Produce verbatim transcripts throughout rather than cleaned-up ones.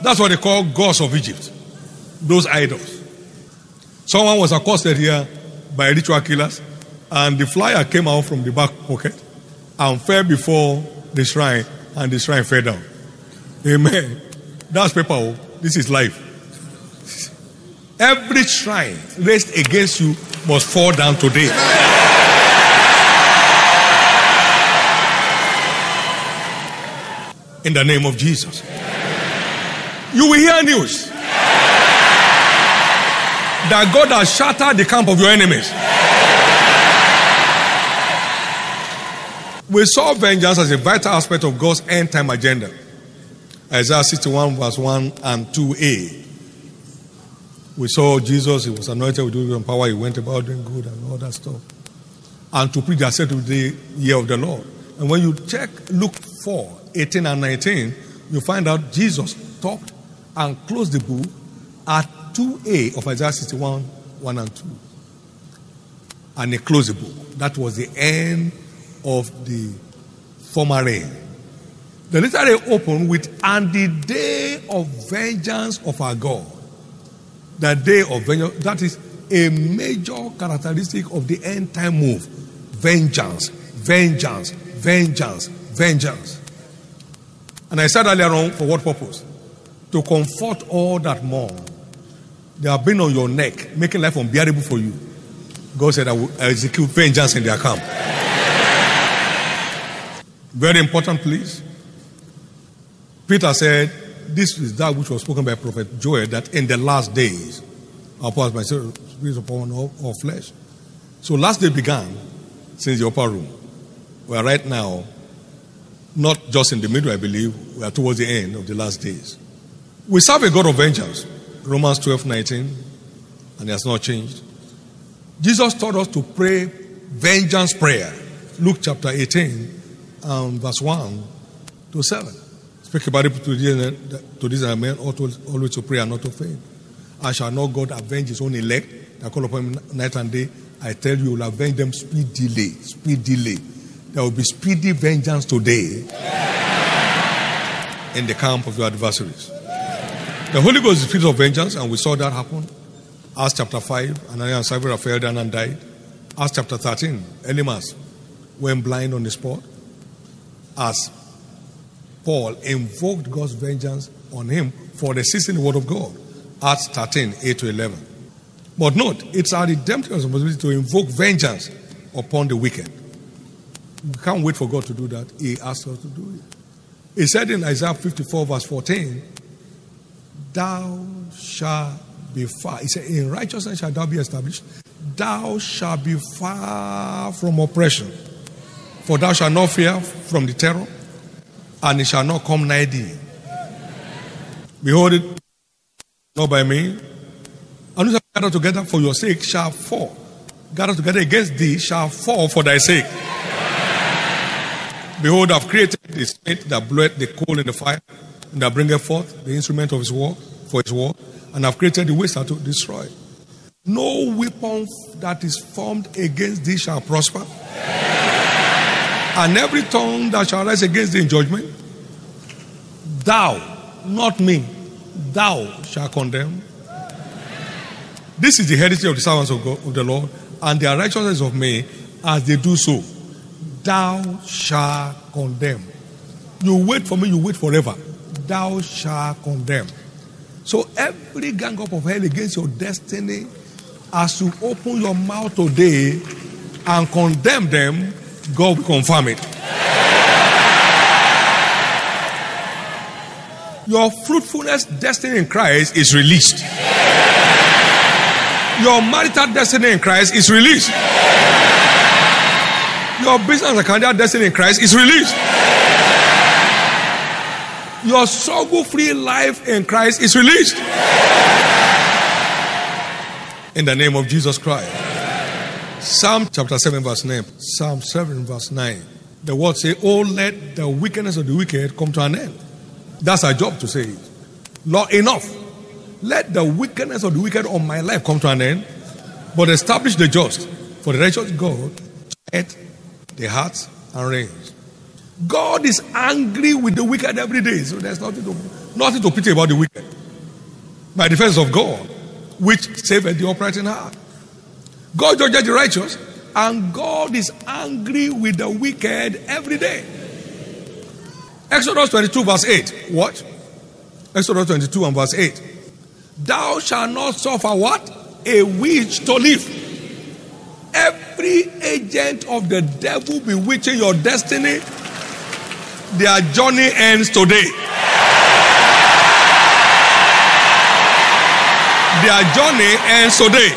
That's what they call gods of Egypt. Those idols. Someone was accosted here by ritual killers, and the flyer came out from the back pocket and fell before the shrine, and the shrine fell down. Amen. That's paper. This is life. Every shrine raised against you must fall down today. In the name of Jesus. You will hear news that God has shattered the camp of your enemies. We saw vengeance as a vital aspect of God's end time agenda. Isaiah sixty-one verse one and two a. We saw Jesus, he was anointed with wisdom and power, he went about doing good and all that stuff. And to preach the acceptable day, year of the Lord. And when you check Luke four, eighteen and nineteen, you find out Jesus stopped and closed the book at two a of Isaiah sixty-one, one and two. And he closed the book. That was the end of the former reign. The literary opened with, and the day of vengeance of our God. The day of vengeance, that is a major characteristic of the end time move. Vengeance, vengeance, vengeance, vengeance. And I said earlier on, for what purpose? To comfort all that mourn. They have been on your neck, making life unbearable for you. God said, I will execute vengeance in their camp. Very important, please. Peter said, this is that which was spoken by Prophet Joel, that in the last days, I'll pour out my spirit upon all, all flesh. So last day began since the upper room. We are right now, not just in the middle, I believe, we are towards the end of the last days. We serve a God of vengeance. Romans twelve, nineteen, and it has not changed. Jesus taught us to pray vengeance prayer. Luke chapter eighteen, um, verse one to seven. Speak about it to this, to this man, always to pray and not to faint. And shall not God avenge his own elect that call upon him night and day? I tell you, he will avenge them speedily. Speedily. There will be speedy vengeance today in the camp of your adversaries. The Holy Ghost is the spirit of vengeance, and we saw that happen. Acts chapter five, Ananias and Sapphira fell down and died. Acts chapter thirteen, Elymas went blind on the spot as Paul invoked God's vengeance on him for resisting the word of God. Acts thirteen, eight to eleven. But note, it's our redemptive responsibility to invoke vengeance upon the wicked. We can't wait for God to do that. He asked us to do it. He said in Isaiah fifty-four, verse fourteen, thou shalt be far. He said, in righteousness shalt thou be established. Thou shalt be far from oppression. For thou shalt not fear from the terror, and it shall not come nigh thee. Behold it, not by me. And who shall gather together for your sake shall fall. Gather together against thee shall fall for thy sake. Behold, I have created the snake that bloweth the coal in the fire, and that bringeth forth the instrument of his work for his work, and I have created the waster to destroy. No weapon that is formed against thee shall prosper, and every tongue that shall rise against thee in judgment, thou, not me, thou shalt condemn. This is the heritage of the servants of God, of the Lord, and their righteousness of me, as they do so. Thou shalt condemn. You wait for me, you wait forever. Thou shalt condemn. So every gang up of hell against your destiny, as you open your mouth today and condemn them, God will confirm it. Your fruitfulness destiny in Christ is released. Your marital destiny in Christ is released. Your business and career destiny in Christ is released. Your struggle-free life in Christ is released. In the name of Jesus Christ. Psalm chapter seven verse nine. Psalm seven verse nine. The word say, oh, let the wickedness of the wicked come to an end. That's our job to say it. Lord, enough. Let the wickedness of the wicked on my life come to an end, but establish the just. For the righteous God at the hearts and reins. God is angry with the wicked every day. So there's nothing to, nothing to pity about the wicked. By the defense of God, which saveth the upright in heart. God judges the righteous, and God is angry with the wicked every day. Exodus twenty-two verse eight. What? Exodus twenty-two and verse eight. Thou shalt not suffer what? A witch to live. Every agent of the devil bewitching your destiny, their journey ends today. Their journey ends today.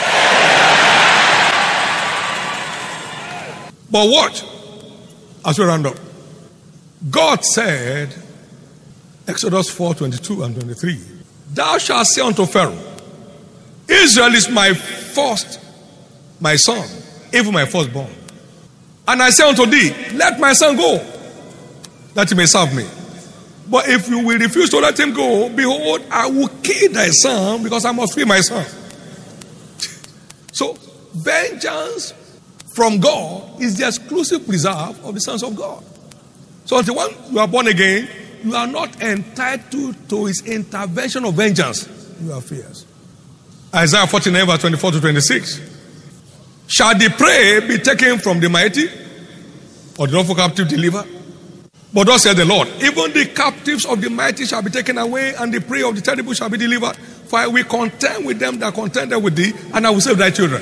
But watch, as we round up. God said, Exodus four twenty-two and twenty-three, thou shalt say unto Pharaoh, Israel is my first, my son, even my firstborn. And I say unto thee, let my son go, that he may serve me. But if you will refuse to let him go, behold, I will kill thy son, because I must free my son. So, vengeance from God is the exclusive preserve of the sons of God. So until when you are born again, you are not entitled to his intervention of vengeance. You are fierce. Isaiah forty-nine verse twenty-four to twenty-six. Shall the prey be taken from the mighty, or the lawful captive delivered? But thus said the Lord, even the captives of the mighty shall be taken away, and the prey of the terrible shall be delivered. For I will contend with them that contended with thee, and I will save thy children.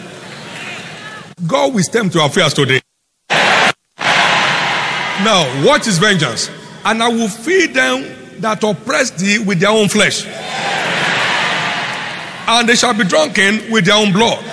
God will stem to our affairs today. Now, what is vengeance? And I will feed them that oppress thee with their own flesh, and they shall be drunken with their own blood,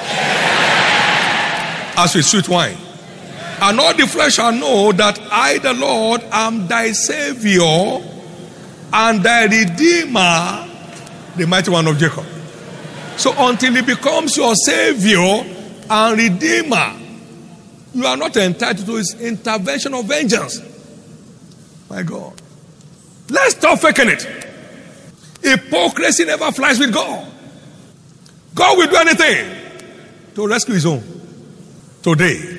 as with sweet wine. And all the flesh shall know that I, the Lord, am thy Savior and thy Redeemer, the mighty one of Jacob. So until he becomes your Savior and Redeemer, you are not entitled to his intervention of vengeance. My God. Let's stop faking it. Hypocrisy never flies with God. God will do anything to rescue his own. Today,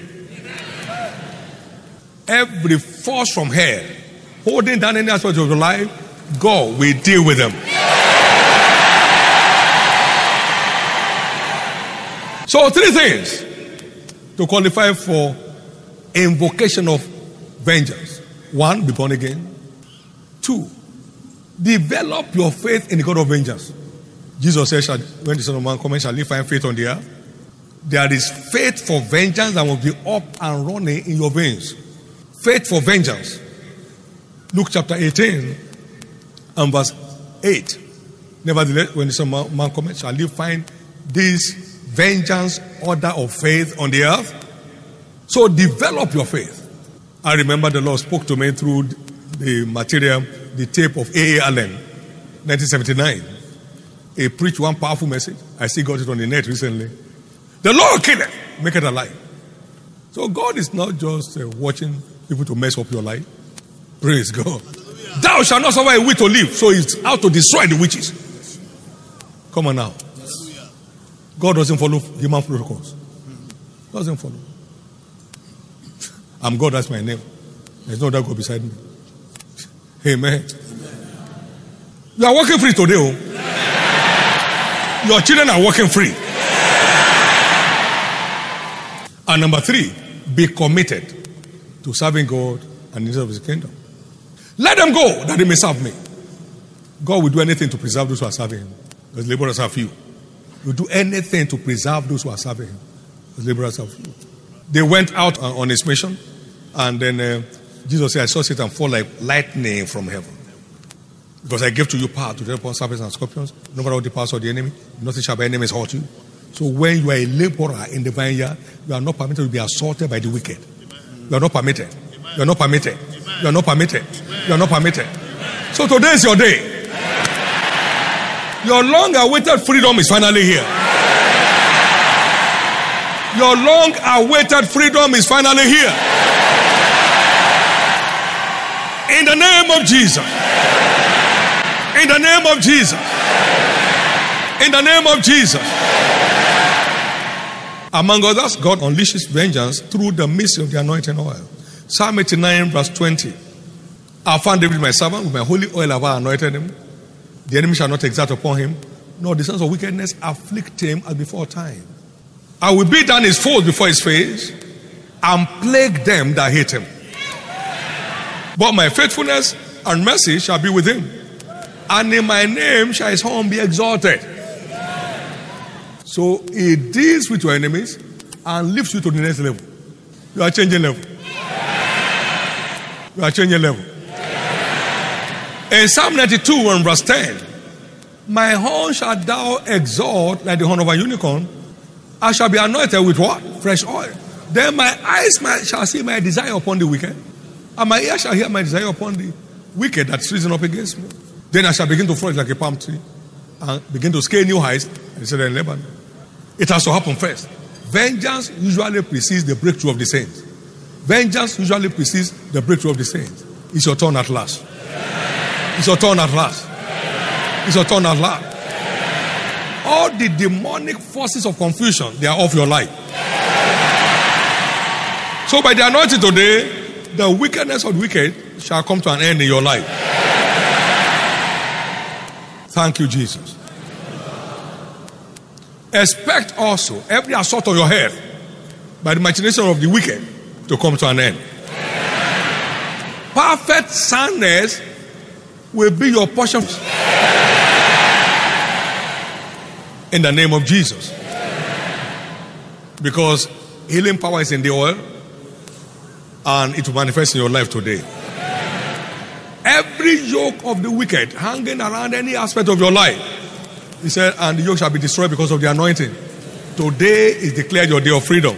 every force from hell holding down any aspect of your life, God will deal with them. So three things to qualify for invocation of vengeance. One, be born again. Two, develop your faith in the God of vengeance. Jesus said, when the Son of Man comes, shall he find faith on the earth? There is faith for vengeance that will be up and running in your veins. Faith for vengeance. Luke chapter eighteen and verse eight. Nevertheless, when the Son of Man comes, shall he find this vengeance order of faith on the earth? So develop your faith. I remember the Lord spoke to me through the material, the tape of A A Allen, nineteen seventy-nine. He preached one powerful message. I still got it on the net recently. The Lord killeth, make it alive. So God is not just uh, watching people to mess up your life. Praise God. Hallelujah. Thou shalt not suffer a witch to live. So he's out to destroy the witches. Come on now. Hallelujah. God doesn't follow human protocols. Doesn't follow. I'm God, that's my name. There's no other God beside me. Amen. Amen. You are walking free today. Oh. Your children are walking free. And number three, be committed to serving God and the needs of his kingdom. Let them go that they may serve me. God will do anything to preserve those who are serving him. Those laborers are few. He will do anything to preserve those who are serving him. Those laborers are few. They went out on his mission, and then uh, Jesus said, I saw Satan fall like lightning from heaven. Because I gave to you power to tread upon serpents and scorpions, no matter what the powers of the enemy, nothing shall by enemies hurt you. So when you are a laborer in the vineyard, you are not permitted to be assaulted by the wicked. You are not permitted. You are not permitted. You are not permitted. You are not permitted. So today is your day. Your long-awaited freedom is finally here. Your long-awaited freedom is finally here. In the name of Jesus. In the name of Jesus. In the name of Jesus. Among others, God unleashes vengeance through the mystery of the anointing oil. Psalm eighty-nine, verse twenty. I found David my servant, with my holy oil have I anointed him. The enemy shall not exert upon him, nor the sons of wickedness afflict him as before time. I will beat down his foes before his face, and plague them that hate him. But my faithfulness and mercy shall be with him, and in my name shall his horn be exalted. So he deals with your enemies and lifts you to the next level. You are changing level. You are changing level. In Psalm ninety-two and verse ten, my horn shalt thou exalt like the horn of a unicorn. I shall be anointed with what? Fresh oil. Then my eyes my, shall see my desire upon the wicked, and my ears shall hear my desire upon the wicked that's risen up against me. Then I shall begin to flourish like a palm tree and begin to scale new heights and set in Lebanon. It has to happen first. Vengeance usually precedes the breakthrough of the saints. Vengeance usually precedes the breakthrough of the saints. It's your turn at last. It's your turn at last. It's your turn at last. All the demonic forces of confusion, they are off your life. So by the anointing today, the wickedness of the wicked shall come to an end in your life. Thank you, Jesus. Expect also every assault on your head by the machination of the wicked to come to an end. Perfect soundness will be your portion in the name of Jesus. Because healing power is in the oil, and it will manifest in your life today. Every yoke of the wicked hanging around any aspect of your life, he said, and the yoke shall be destroyed because of the anointing. Today is declared your day of freedom.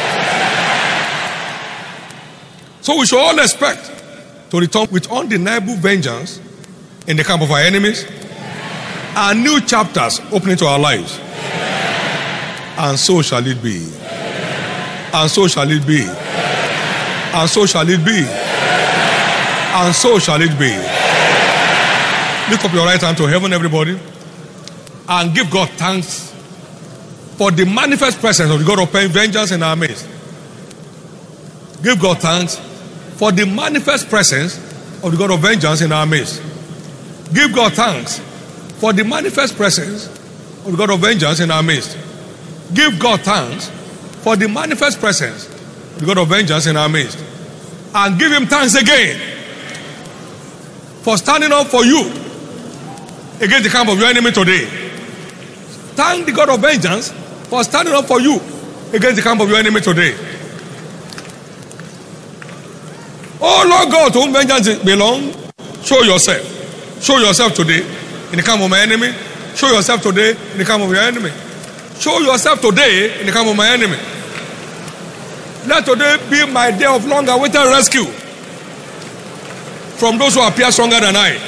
So we should all expect to return with undeniable vengeance in the camp of our enemies, and new chapters opening to our lives. And so shall it be. And so shall it be. And so shall it be. And so shall it be. Lift up your right hand to heaven, everybody, and give God thanks for the manifest presence of the God of vengeance in our midst. Give God thanks for the manifest presence of the God of vengeance in our midst. Give God thanks for the manifest presence of the God of vengeance in our midst. Give God thanks for the manifest presence of the God of vengeance in our midst. And give him thanks again for standing up for you against the camp of your enemy today. Thank the God of vengeance for standing up for you against the camp of your enemy today. Oh Lord God, to whom vengeance belongs, show yourself. Show yourself today in the camp of my enemy. Show yourself today in the camp of your enemy. Show yourself today in the camp of my enemy. Let today be my day of long awaited rescue from those who appear stronger than I.